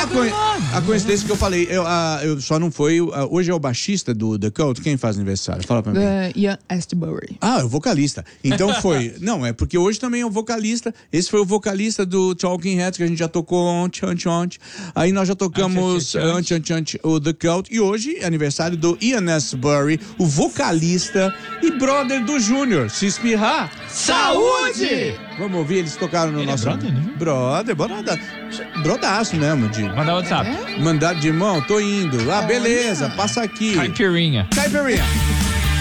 A coincidência que eu falei, eu só não foi. Hoje é o baixista do The Cult. Quem faz aniversário? Fala pra mim. Ian Astbury. É o vocalista. Então foi. Não, é porque hoje também é o vocalista. Esse foi o vocalista do Talking Heads, que a gente já tocou ontem. Aí nós já tocamos o The Cult. E hoje é aniversário do Ian Astbury, o vocalista e brother do Júnior. Se espirrar, saúde! Vamos ouvir, eles tocaram no nosso. Brother, brodaço mesmo. Mandar WhatsApp. Mandar de mão, tô indo. Beleza, passa aqui. Caipirinha.